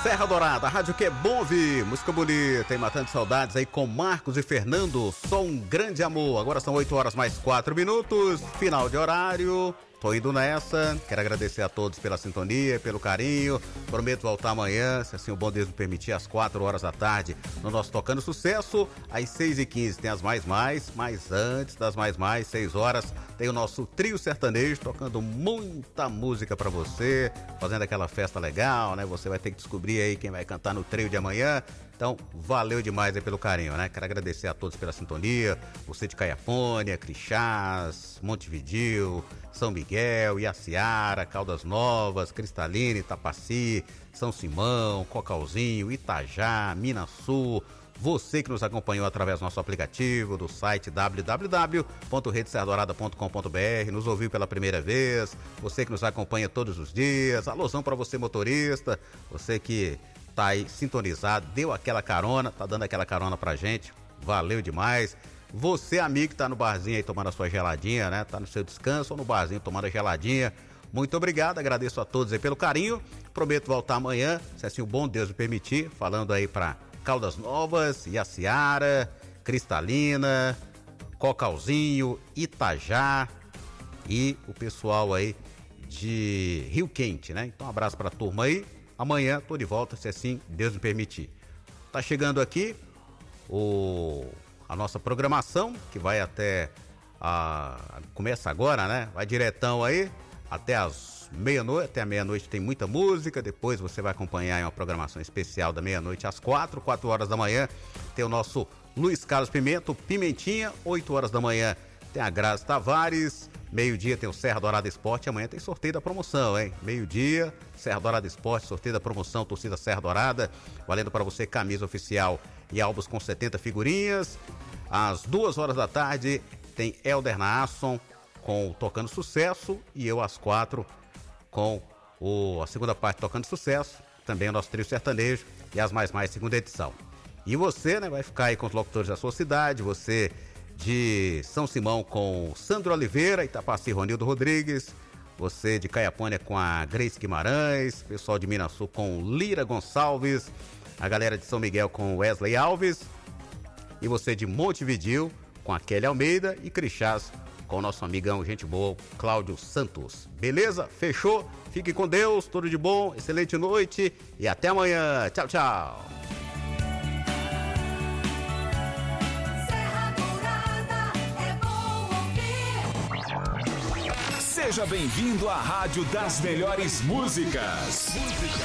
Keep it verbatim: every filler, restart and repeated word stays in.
Serra Dourada, a rádio que é bom ouvir, música bonita e matando saudades aí com Marcos e Fernando, só um grande amor. Agora são oito horas mais quatro minutos, final de horário, tô indo nessa, quero agradecer a todos pela sintonia, pelo carinho, prometo voltar amanhã, se assim o bom Deus me permitir, às quatro horas da tarde, no nosso Tocando Sucesso, às seis e quinze tem as Mais Mais, mas antes das Mais Mais, seis horas, tem o nosso trio sertanejo tocando muita música pra você, fazendo aquela festa legal, né? Você vai ter que descobrir aí quem vai cantar no trio de amanhã. Então, valeu demais aí pelo carinho, né? Quero agradecer a todos pela sintonia, você de Caiapônia, Crixás, Montevidéu, São Miguel, Iaciara, Caldas Novas, Cristalina, Itapaci, São Simão, Cocalzinho, Itajá, Minas Sul. Você que nos acompanhou através do nosso aplicativo, do site w w w ponto rede serra dourada ponto com ponto b r, nos ouviu pela primeira vez, você que nos acompanha todos os dias, alôzão para você motorista, você que tá aí sintonizado, deu aquela carona, tá dando aquela carona pra gente, valeu demais. Você amigo que tá no barzinho aí tomando a sua geladinha, né, tá no seu descanso ou no barzinho tomando a geladinha, muito obrigado, agradeço a todos aí pelo carinho, prometo voltar amanhã, se assim o bom Deus me permitir, falando aí pra Caldas Novas, Iaciara, Cristalina, Cocalzinho, Itajá e o pessoal aí de Rio Quente, né? Então um abraço pra turma aí, amanhã tô de volta, se assim Deus me permitir. Tá chegando aqui o, a nossa programação, que vai até a, começa agora, né? Vai diretão aí até as meia-noite, até a meia-noite tem muita música, depois você vai acompanhar em uma programação especial da meia-noite às quatro, quatro horas da manhã, tem o nosso Luiz Carlos Pimenta, Pimentinha, oito horas da manhã tem a Grazi Tavares, meio-dia tem o Serra Dourada Esporte, amanhã tem sorteio da promoção, hein? Meio-dia, Serra Dourada Esporte, sorteio da promoção, torcida Serra Dourada, valendo para você camisa oficial e álbuns com setenta figurinhas, às duas horas da tarde tem Elder Naasson com o Tocando Sucesso e eu às quatro com o, a segunda parte Tocando Sucesso, também o nosso trio sertanejo e as Mais Mais segunda edição. E você, né, vai ficar aí com os locutores da sua cidade, você de São Simão com Sandro Oliveira, Itapaci Ronildo Rodrigues, você de Caiapônia com a Grace Guimarães, pessoal de Minas Sul com Lira Gonçalves, a galera de São Miguel com Wesley Alves, e você de Montevidéu com a Kelly Almeida e Crixás com o nosso amigão, gente boa, Cláudio Santos. Beleza? Fechou? Fique com Deus, tudo de bom, excelente noite e até amanhã. Tchau, tchau. Serra Dourada é bom ouvir. Seja bem-vindo à Rádio das Melhores Músicas.